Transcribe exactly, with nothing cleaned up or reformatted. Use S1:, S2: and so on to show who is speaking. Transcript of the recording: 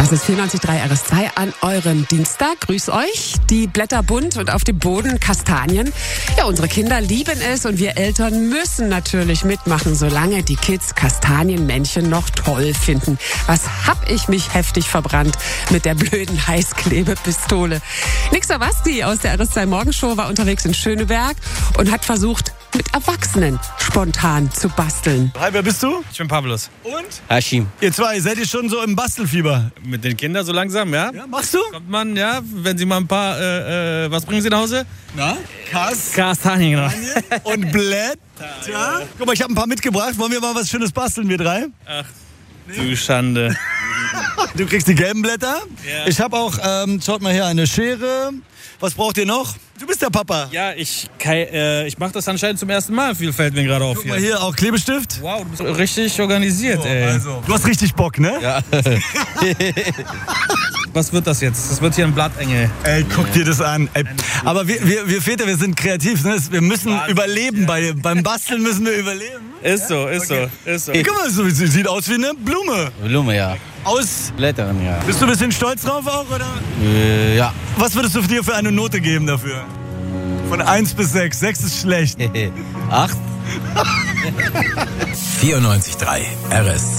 S1: Das ist vierundneunzig Komma drei R S zwei an eurem Dienstag. Grüß euch. Die Blätter bunt und auf dem Boden Kastanien. Ja, unsere Kinder lieben es und wir Eltern müssen natürlich mitmachen, solange die Kids Kastanienmännchen noch toll finden. Was hab ich mich heftig verbrannt mit der blöden Heißklebepistole. Nixer Basti aus der R S zwei Morgenshow war unterwegs in Schöneberg und hat versucht, mit Erwachsenen spontan zu basteln.
S2: Hi, wer bist du?
S3: Ich bin Pavlos.
S2: Und?
S3: Hashim.
S2: Ihr zwei, seid ihr schon so im Bastelfieber?
S3: Mit den Kindern so langsam, ja?
S2: Ja, machst du?
S3: Kommt man, ja, wenn sie mal ein paar, äh, äh, was bringen sie nach Hause?
S2: Na? Kas?
S3: Kastanien, genau.
S2: Und Blätter? Ja. Guck mal, ich habe ein paar mitgebracht. Wollen wir mal was Schönes basteln, wir drei?
S3: Ach, du Schande.
S2: Du kriegst die gelben Blätter.
S3: Ja.
S2: Ich habe auch, ähm, schaut mal her, eine Schere. Was braucht ihr noch? Du bist der Papa.
S3: Ja, ich, äh, ich mache das anscheinend zum ersten Mal. Viel fällt mir gerade auf
S2: Guck
S3: hier.
S2: mal hier, auch Klebestift.
S3: Wow, du bist richtig organisiert,
S2: So,
S3: ey.
S2: also. Du hast richtig Bock, ne?
S3: Ja. Was wird das jetzt? Das wird hier ein Blattengel.
S2: Ey, guck dir das an. Ey. Aber wir, wir, wir Väter, wir sind kreativ. Ne? Wir müssen
S3: Wahnsinn.
S2: überleben. Bei, beim Basteln müssen wir überleben.
S3: Ist so, ist
S2: Okay.
S3: so, ist so.
S2: Guck mal, so, sie sieht aus wie eine Blume.
S4: Blume, ja.
S2: Aus.
S4: Blättern, ja.
S2: Bist du ein bisschen stolz drauf auch, oder?
S4: Äh, ja.
S2: Was würdest du dir für eine Note geben dafür? Von eins bis sechs. sechs ist schlecht.
S4: Acht.
S5: vierundneunzig Komma drei R S